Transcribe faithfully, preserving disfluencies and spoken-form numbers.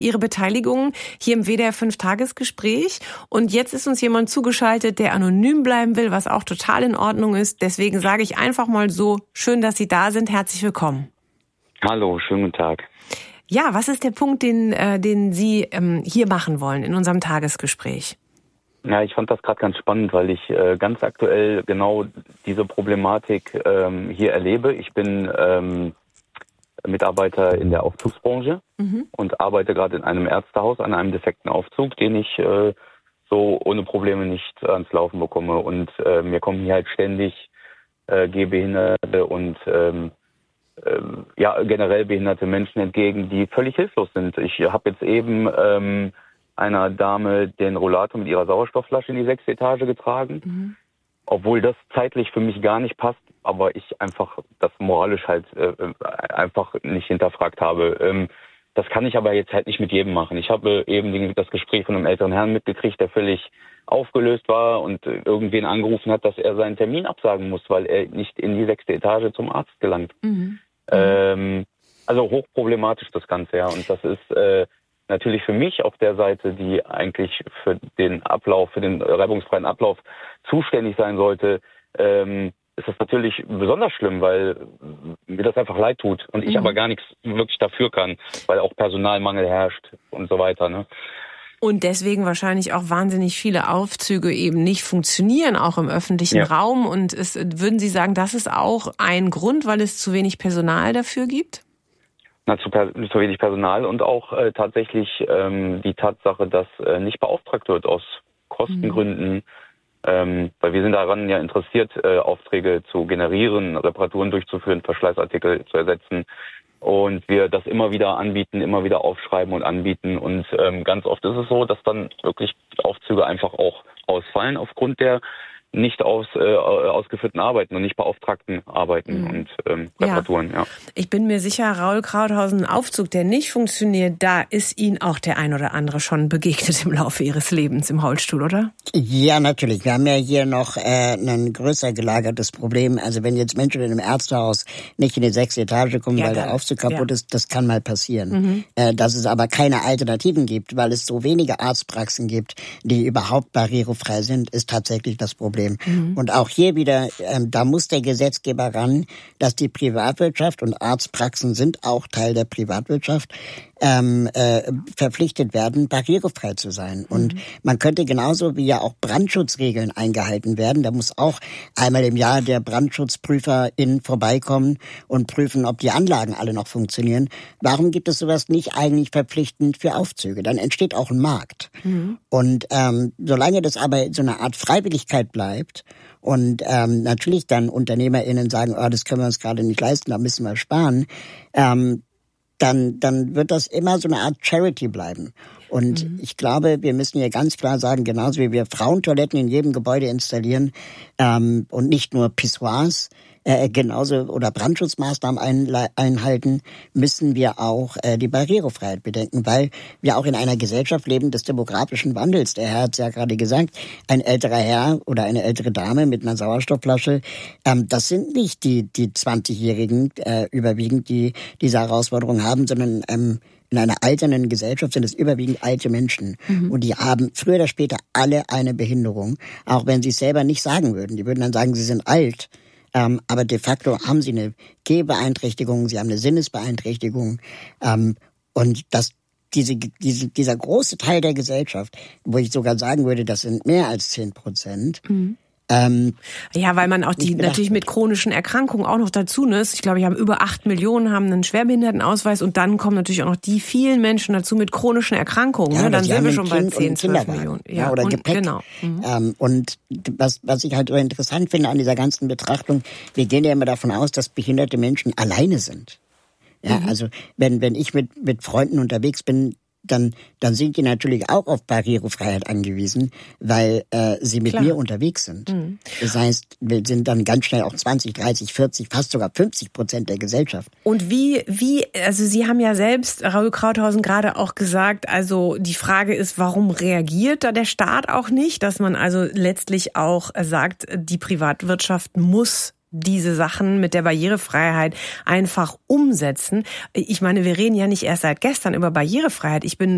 Ihre Beteiligung hier im W D R fünf Tagesgespräch. Und jetzt ist uns jemand zugeschaltet, der anonym bleiben will, was auch total in Ordnung ist. Deswegen sage ich einfach mal so, schön, dass Sie da sind. Herzlich willkommen. Hallo, schönen guten Tag. Ja, was ist der Punkt, den, äh, den Sie ähm, hier machen wollen in unserem Tagesgespräch? Ja, ich fand das gerade ganz spannend, weil ich äh, ganz aktuell genau diese Problematik ähm, hier erlebe. Ich bin ähm, Mitarbeiter in der Aufzugsbranche mhm. und arbeite gerade in einem Ärztehaus an einem defekten Aufzug, den ich äh, so ohne Probleme nicht ans Laufen bekomme. Und äh, mir kommen hier halt ständig äh, Gehbehinderte und ähm, äh, ja generell behinderte Menschen entgegen, die völlig hilflos sind. Ich habe jetzt eben ähm, einer Dame den Rollator mit ihrer Sauerstoffflasche in die sechste Etage getragen, mhm. obwohl das zeitlich für mich gar nicht passt, aber ich einfach das moralisch halt äh, einfach nicht hinterfragt habe. Ähm, das kann ich aber jetzt halt nicht mit jedem machen. Ich habe eben das Gespräch von einem älteren Herrn mitgekriegt, der völlig aufgelöst war und irgendwen angerufen hat, dass er seinen Termin absagen muss, weil er nicht in die sechste Etage zum Arzt gelangt. Mhm. Ähm, also hochproblematisch das Ganze, ja. Und das ist äh, natürlich für mich auf der Seite, die eigentlich für den Ablauf, für den reibungsfreien Ablauf zuständig sein sollte, ähm, ist das natürlich besonders schlimm, weil mir das einfach leid tut und ich mhm. aber gar nichts wirklich dafür kann, weil auch Personalmangel herrscht und so weiter, ne? Und deswegen wahrscheinlich auch wahnsinnig viele Aufzüge eben nicht funktionieren, auch im öffentlichen ja. Raum. Und es, würden Sie sagen, das ist auch ein Grund, weil es zu wenig Personal dafür gibt? Na, zu, zu wenig Personal und auch äh, tatsächlich ähm, die Tatsache, dass äh, nicht beauftragt wird aus Kostengründen, mhm. ähm, weil wir sind daran ja interessiert, äh, Aufträge zu generieren, Reparaturen durchzuführen, Verschleißartikel zu ersetzen und wir das immer wieder anbieten, immer wieder aufschreiben und anbieten und ähm, ganz oft ist es so, dass dann wirklich Aufzüge einfach auch ausfallen aufgrund der nicht aus, äh, ausgeführten Arbeiten und nicht beauftragten Arbeiten mhm. und ähm, Reparaturen. Ja. ja. Ich bin mir sicher, Raul Krauthausen, ein Aufzug, der nicht funktioniert, da ist Ihnen auch der ein oder andere schon begegnet im Laufe Ihres Lebens im Rollstuhl, oder? Ja, natürlich. Wir haben ja hier noch äh, ein größer gelagertes Problem. Also wenn jetzt Menschen in einem Ärztehaus nicht in die sechste Etage kommen, ja, weil dann, der Aufzug kaputt ja. ist, das kann mal passieren. Mhm. Äh, dass es aber keine Alternativen gibt, weil es so wenige Arztpraxen gibt, die überhaupt barrierefrei sind, ist tatsächlich das Problem. Mhm. Und auch hier wieder, ähm, da muss der Gesetzgeber ran, dass die Privatwirtschaft und Arztpraxen sind auch Teil der Privatwirtschaft, ähm, äh, verpflichtet werden, barrierefrei zu sein. Mhm. Und man könnte genauso wie ja auch Brandschutzregeln eingehalten werden. Da muss auch einmal im Jahr der Brandschutzprüferin vorbeikommen und prüfen, ob die Anlagen alle noch funktionieren. Warum gibt es sowas nicht eigentlich verpflichtend für Aufzüge? Dann entsteht auch ein Markt. Mhm. Und ähm, solange das aber so eine Art Freiwilligkeit bleibt und ähm, natürlich dann UnternehmerInnen sagen, oh, das können wir uns gerade nicht leisten, da müssen wir sparen, ähm, dann dann wird das immer so eine Art Charity bleiben. Und mhm. ich glaube, wir müssen hier ganz klar sagen, genauso wie wir Frauentoiletten in jedem Gebäude installieren ähm, und nicht nur Pissoirs, äh, genauso oder Brandschutzmaßnahmen einle- einhalten, müssen wir auch äh, die Barrierefreiheit bedenken, weil wir auch in einer Gesellschaft leben des demografischen Wandels. Der Herr hat es ja gerade gesagt, ein älterer Herr oder eine ältere Dame mit einer Sauerstoffflasche, ähm, das sind nicht die die zwanzigjährigen äh, überwiegend, die diese Herausforderung haben, sondern ähm, in einer alternden Gesellschaft sind es überwiegend alte Menschen. Mhm. Und die haben früher oder später alle eine Behinderung, auch wenn sie es selber nicht sagen würden. Die würden dann sagen, sie sind alt. Ähm, aber de facto haben sie eine Gehbeeinträchtigung, sie haben eine Sinnesbeeinträchtigung. Ähm, und das, diese, diese, dieser große Teil der Gesellschaft, wo ich sogar sagen würde, das sind mehr als zehn Prozent, mhm. Ähm, ja, weil man auch die natürlich mit chronischen Erkrankungen auch noch dazu, ne? Ich glaube, wir haben über acht Millionen haben einen Schwerbehindertenausweis und dann kommen natürlich auch noch die vielen Menschen dazu mit chronischen Erkrankungen. Ja, ne? Dann sind wir schon kind bei zehn, zwölf Millionen. Ja, ja, oder und, Gepäck. Genau. Mhm. Ähm, und was, was ich halt so interessant finde an dieser ganzen Betrachtung, wir gehen ja immer davon aus, dass behinderte Menschen alleine sind. Ja, mhm. also wenn wenn ich mit mit Freunden unterwegs bin, dann dann sind die natürlich auch auf Barrierefreiheit angewiesen, weil äh, sie mit Klar. mir unterwegs sind. Mhm. Das heißt, wir sind dann ganz schnell auch zwanzig, dreißig, vierzig, fast sogar fünfzig Prozent der Gesellschaft. Und wie, wie, also Sie haben ja selbst, Raul Krauthausen, gerade auch gesagt, also die Frage ist, warum reagiert da der Staat auch nicht? Dass man also letztlich auch sagt, die Privatwirtschaft muss diese Sachen mit der Barrierefreiheit einfach umsetzen. Ich meine, wir reden ja nicht erst seit gestern über Barrierefreiheit. Ich bin